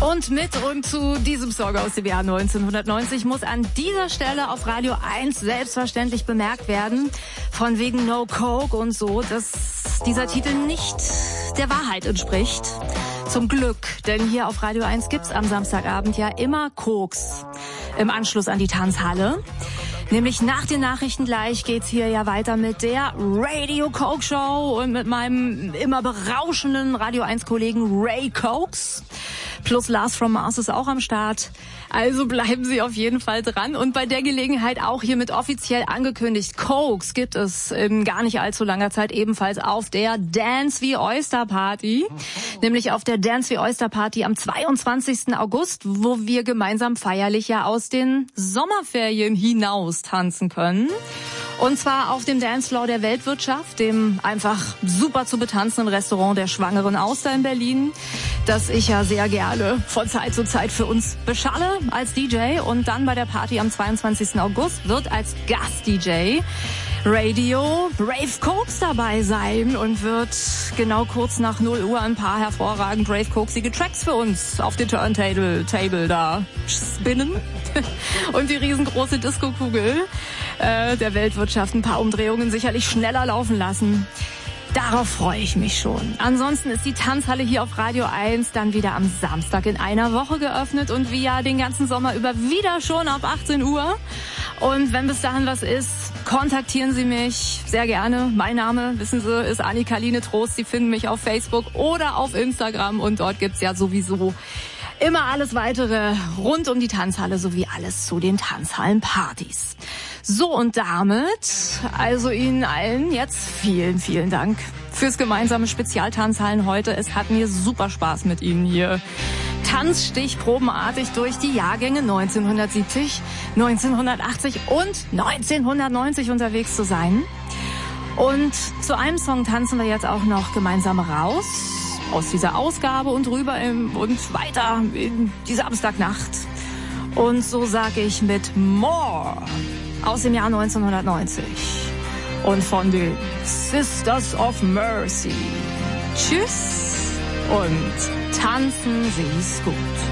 Und mit und zu diesem Song aus dem Jahr 1990 muss an dieser Stelle auf Radio 1 selbstverständlich bemerkt werden, von wegen No Coke und so, dass dieser Titel nicht der Wahrheit entspricht. Zum Glück, denn hier auf Radio 1 gibt's am Samstagabend ja immer Koks im Anschluss an die Tanzhalle. Nämlich nach den Nachrichten gleich geht's hier ja weiter mit der Radio Coke Show und mit meinem immer berauschenden Radio 1 Kollegen Ray Cokes. Plus Lars from Mars ist auch am Start. Also bleiben Sie auf jeden Fall dran. Und bei der Gelegenheit auch hiermit offiziell angekündigt, Cokes gibt es in gar nicht allzu langer Zeit ebenfalls auf der Dance wie Oyster Party. Nämlich auf der Dance wie Oyster Party am 22. August, wo wir gemeinsam feierlich ja aus den Sommerferien hinaus tanzen können. Und zwar auf dem Dancefloor der Weltwirtschaft, dem einfach super zu betanzenden Restaurant der Schwangeren Auster in Berlin, das ich ja sehr gerne von Zeit zu Zeit für uns beschalle als DJ. Und dann bei der Party am 22. August wird als Gast-DJ Radio Brave Cokes dabei sein und wird genau kurz nach 0 Uhr ein paar hervorragend Brave Cokesige Tracks für uns auf den Turntable da spinnen und die riesengroße Disco-Kugel der Weltwirtschaft ein paar Umdrehungen sicherlich schneller laufen lassen. Darauf freue ich mich schon. Ansonsten ist die Tanzhalle hier auf Radio 1 dann wieder am Samstag in einer Woche geöffnet und wie ja den ganzen Sommer über wieder schon ab 18 Uhr. Und wenn bis dahin was ist, kontaktieren Sie mich sehr gerne. Mein Name, wissen Sie, ist Annika-Line Trost. Sie finden mich auf Facebook oder auf Instagram und dort gibt's ja sowieso immer alles weitere rund um die Tanzhalle sowie alles zu den Tanzhallenpartys. So, und damit also Ihnen allen jetzt vielen, vielen Dank fürs gemeinsame Spezialtanzhallen heute. Es hat mir super Spaß mit Ihnen hier tanzstichprobenartig durch die Jahrgänge 1970, 1980 und 1990 unterwegs zu sein. Und zu einem Song tanzen wir jetzt auch noch gemeinsam raus aus dieser Ausgabe und rüber und weiter in die Samstagnacht. Und so sage ich mit More aus dem Jahr 1990 und von den Sisters of Mercy. Tschüss und tanzen Sie's gut.